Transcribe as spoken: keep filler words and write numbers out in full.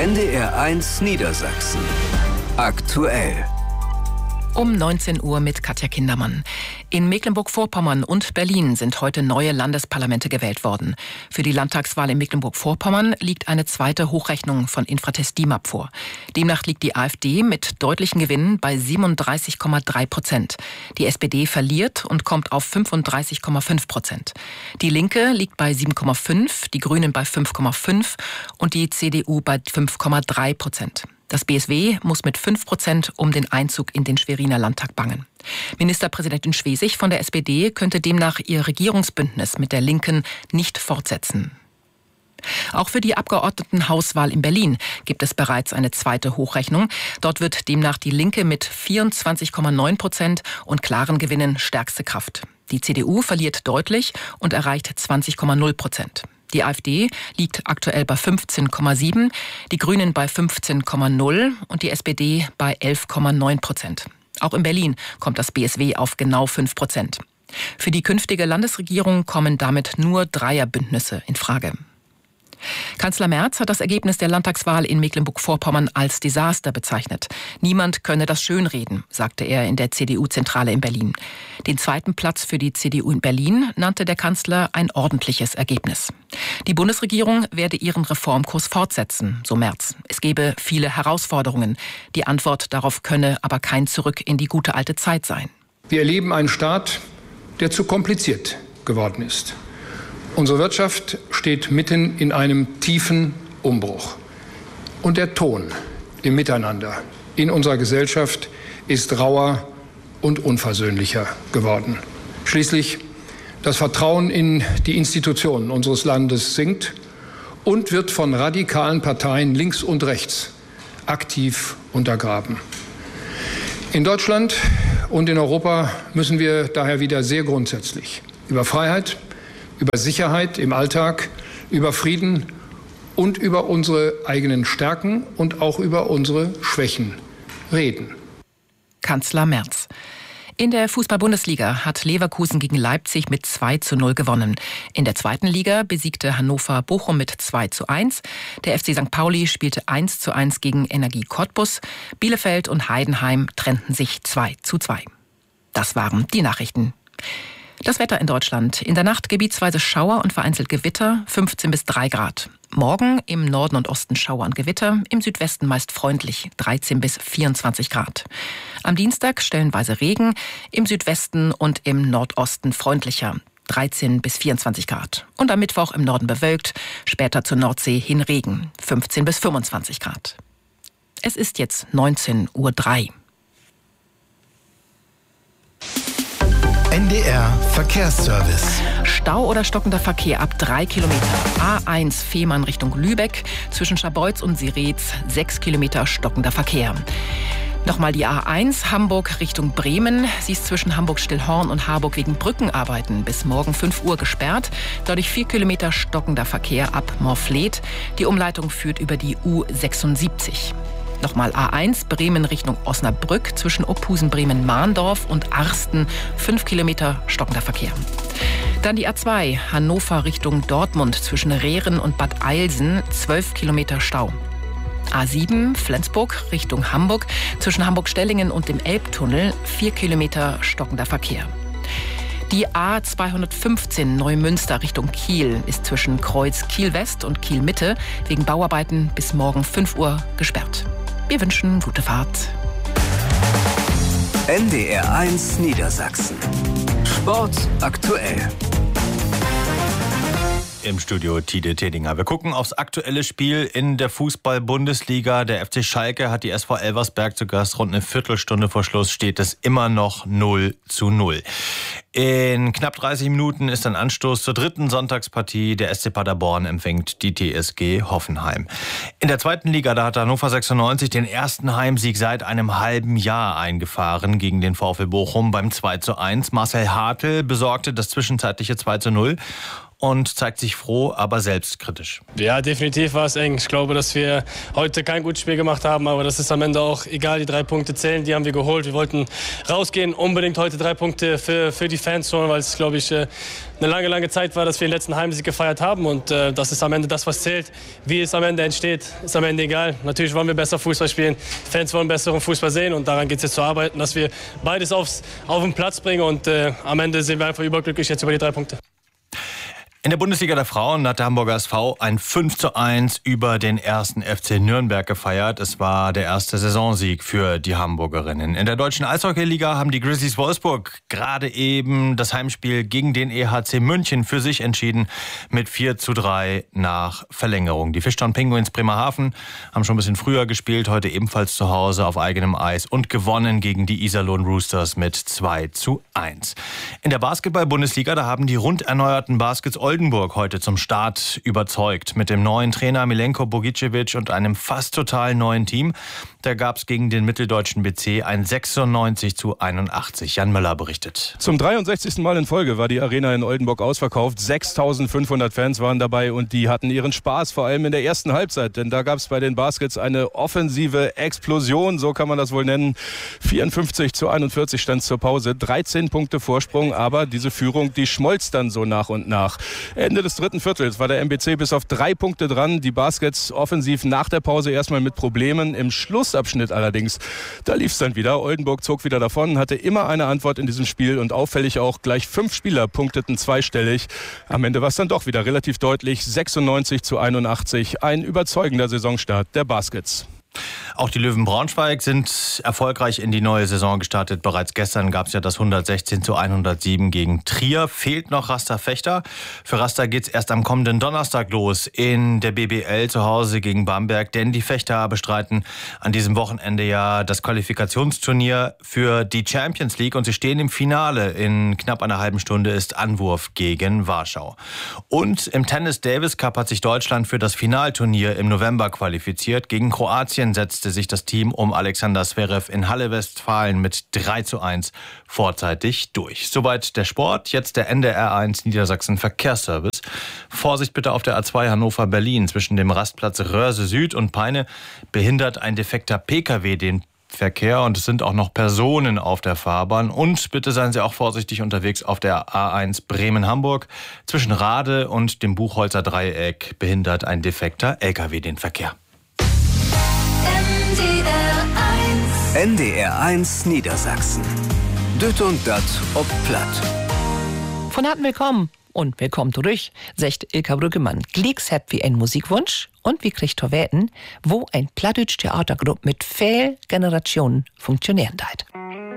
N D R eins Niedersachsen. Aktuell. Um neunzehn Uhr mit Katja Kindermann. In Mecklenburg-Vorpommern und Berlin sind heute neue Landesparlamente gewählt worden. Für die Landtagswahl in Mecklenburg-Vorpommern liegt eine zweite Hochrechnung von Infratest D I M A P vor. Demnach liegt die AfD mit deutlichen Gewinnen bei siebenunddreißig Komma drei Prozent. Die S P D verliert und kommt auf fünfunddreißig Komma fünf Prozent. Die Linke liegt bei sieben Komma fünf, die Grünen bei fünf Komma fünf und die C D U bei fünf Komma drei Prozent. Das B S W muss mit fünf Prozent um den Einzug in den Schweriner Landtag bangen. Ministerpräsidentin Schwesig von der S P D könnte demnach ihr Regierungsbündnis mit der Linken nicht fortsetzen. Auch für die Abgeordnetenhauswahl in Berlin gibt es bereits eine zweite Hochrechnung. Dort wird demnach die Linke mit vierundzwanzig Komma neun Prozent und klaren Gewinnen stärkste Kraft. Die C D U verliert deutlich und erreicht zwanzig Komma null Prozent. Die AfD liegt aktuell bei fünfzehn Komma sieben, die Grünen bei fünfzehn Komma null und die S P D bei elf Komma neun Prozent. Auch in Berlin kommt das B S W auf genau fünf Prozent. Für die künftige Landesregierung kommen damit nur Dreierbündnisse in Frage. Kanzler Merz hat das Ergebnis der Landtagswahl in Mecklenburg-Vorpommern als Desaster bezeichnet. Niemand könne das schönreden, sagte er in der C D U-Zentrale in Berlin. Den zweiten Platz für die C D U in Berlin nannte der Kanzler ein ordentliches Ergebnis. Die Bundesregierung werde ihren Reformkurs fortsetzen, so Merz. Es gebe viele Herausforderungen. Die Antwort darauf könne aber kein Zurück in die gute alte Zeit sein. Wir erleben einen Staat, der zu kompliziert geworden ist. Unsere Wirtschaft steht mitten in einem tiefen Umbruch. Und der Ton im Miteinander in unserer Gesellschaft ist rauer und unversöhnlicher geworden. Schließlich das Vertrauen in die Institutionen unseres Landes sinkt und wird von radikalen Parteien links und rechts aktiv untergraben. In Deutschland und in Europa müssen wir daher wieder sehr grundsätzlich über Freiheit, über Sicherheit im Alltag, über Frieden und über unsere eigenen Stärken und auch über unsere Schwächen reden. Kanzler Merz. In der Fußball-Bundesliga hat Leverkusen gegen Leipzig mit zwei zu null gewonnen. In der zweiten Liga besiegte Hannover Bochum mit zwei zu eins. Der F C Sankt Pauli spielte eins zu eins gegen Energie Cottbus. Bielefeld und Heidenheim trennten sich zwei zu zwei. Das waren die Nachrichten. Das Wetter in Deutschland. In der Nacht gebietsweise Schauer und vereinzelt Gewitter, fünfzehn bis drei Grad. Morgen im Norden und Osten Schauer und Gewitter, im Südwesten meist freundlich, dreizehn bis vierundzwanzig Grad. Am Dienstag stellenweise Regen, im Südwesten und im Nordosten freundlicher, dreizehn bis vierundzwanzig Grad. Und am Mittwoch im Norden bewölkt, später zur Nordsee hin Regen, fünfzehn bis fünfundzwanzig Grad. Es ist jetzt neunzehn Uhr drei. N D R Verkehrsservice. Stau oder stockender Verkehr ab drei Kilometer. A eins Fehmarn Richtung Lübeck. Zwischen Scharbeutz und Siretz sechs Kilometer stockender Verkehr. Nochmal die A eins Hamburg Richtung Bremen. Sie ist zwischen Hamburg-Stillhorn und Harburg wegen Brückenarbeiten bis morgen fünf Uhr gesperrt. Dadurch vier Kilometer stockender Verkehr ab Morfleet. Die Umleitung führt über die U sechsundsiebzig. Nochmal A eins Bremen Richtung Osnabrück zwischen Opphusen-Bremen-Mahndorf und Arsten fünf Kilometer stockender Verkehr. Dann die A zwei Hannover Richtung Dortmund zwischen Rehren und Bad Eilsen zwölf Kilometer Stau. A sieben Flensburg Richtung Hamburg zwischen Hamburg-Stellingen und dem Elbtunnel vier Kilometer stockender Verkehr. Die A zweihundertfünfzehn Neumünster Richtung Kiel ist zwischen Kreuz Kiel-West und Kiel-Mitte wegen Bauarbeiten bis morgen fünf Uhr gesperrt. Wir wünschen gute Fahrt. N D R eins Niedersachsen. Sport aktuell. Im Studio Tide Tedinger. Wir gucken aufs aktuelle Spiel in der Fußball-Bundesliga. Der F C Schalke hat die S V Elversberg zu Gast. Rund eine Viertelstunde vor Schluss steht es immer noch null zu null. In knapp dreißig Minuten ist ein Anstoß zur dritten Sonntagspartie. Der S C Paderborn empfängt die T S G Hoffenheim. In der zweiten Liga, da hat Hannover sechsundneunzig den ersten Heimsieg seit einem halben Jahr eingefahren gegen den VfL Bochum beim zwei zu eins. Marcel Hartl besorgte das zwischenzeitliche zwei zu null. und zeigt sich froh, aber selbstkritisch. Ja, definitiv war es eng. Ich glaube, dass wir heute kein gutes Spiel gemacht haben, aber das ist am Ende auch egal. Die drei Punkte zählen, die haben wir geholt. Wir wollten rausgehen, unbedingt heute drei Punkte für, für die Fans holen, weil es, glaube ich, eine lange, lange Zeit war, dass wir den letzten Heimsieg gefeiert haben. Und äh, das ist am Ende das, was zählt. Wie es am Ende entsteht, ist am Ende egal. Natürlich wollen wir besser Fußball spielen. Fans wollen besseren Fußball sehen und daran geht es jetzt zu arbeiten, dass wir beides aufs, auf den Platz bringen. Und äh, am Ende sind wir einfach überglücklich jetzt über die drei Punkte. In der Bundesliga der Frauen hat der Hamburger S V ein fünf zu eins über den ersten F C Nürnberg gefeiert. Es war der erste Saisonsieg für die Hamburgerinnen. In der deutschen Eishockeyliga haben die Grizzlies Wolfsburg gerade eben das Heimspiel gegen den E H C München für sich entschieden mit vier zu drei nach Verlängerung. Die Fischtown Penguins Bremerhaven haben schon ein bisschen früher gespielt, heute ebenfalls zu Hause auf eigenem Eis und gewonnen gegen die Iserlohn Roosters mit zwei zu eins. In der Basketball-Bundesliga, da haben die rund erneuerten Baskets Oldenburg heute zum Start überzeugt. Mit dem neuen Trainer Milenko Bogicevic und einem fast total neuen Team. Da gab es gegen den mitteldeutschen B C ein sechsundneunzig zu einundachtzig. Jan Möller berichtet. Zum dreiundsechzigsten Mal in Folge war die Arena in Oldenburg ausverkauft. sechstausendfünfhundert Fans waren dabei und die hatten ihren Spaß, vor allem in der ersten Halbzeit. Denn da gab es bei den Baskets eine offensive Explosion, so kann man das wohl nennen. vierundfünfzig zu einundvierzig stand zur Pause, dreizehn Punkte Vorsprung, aber diese Führung, die schmolz dann so nach und nach. Ende des dritten Viertels war der M B C bis auf drei Punkte dran. Die Baskets offensiv nach der Pause erstmal mit Problemen. Im Schlussabschnitt allerdings, da lief es dann wieder. Oldenburg zog wieder davon, hatte immer eine Antwort in diesem Spiel und auffällig auch gleich fünf Spieler punkteten zweistellig. Am Ende war es dann doch wieder relativ deutlich. sechsundneunzig zu einundachtzig. Ein überzeugender Saisonstart der Baskets. Auch die Löwen Braunschweig sind erfolgreich in die neue Saison gestartet. Bereits gestern gab es ja das hundertsechzehn zu hundertsieben gegen Trier. Fehlt noch Raster Vechta. Für Raster geht es erst am kommenden Donnerstag los in der B B L zu Hause gegen Bamberg. Denn die Fechter bestreiten an diesem Wochenende ja das Qualifikationsturnier für die Champions League. Und sie stehen im Finale. In knapp einer halben Stunde ist Anwurf gegen Warschau. Und im Tennis Davis Cup hat sich Deutschland für das Finalturnier im November qualifiziert. Gegen Kroatien setzte sich das Team um Alexander Zverev in Halle Westfalen mit drei zu eins vorzeitig durch. Soweit der Sport. Jetzt der N D R eins Niedersachsen Verkehrsservice. Vorsicht bitte auf der A zwei Hannover-Berlin. Zwischen dem Rastplatz Röhrse Süd und Peine behindert ein defekter P K W den Verkehr und es sind auch noch Personen auf der Fahrbahn. Und bitte seien Sie auch vorsichtig unterwegs auf der A eins Bremen-Hamburg. Zwischen Rade und dem Buchholzer Dreieck behindert ein defekter L K W den Verkehr. N D R eins Niedersachsen. Düt und dat ob platt. Von harten willkommen und willkommen zurück, sagt Ilka Brüggemann. Glicks habt wie ein Musikwunsch und wie kriegt ihr Wetten, wo ein plattdütsch Theatergruppe mit vielen Generationen funktionieren hat.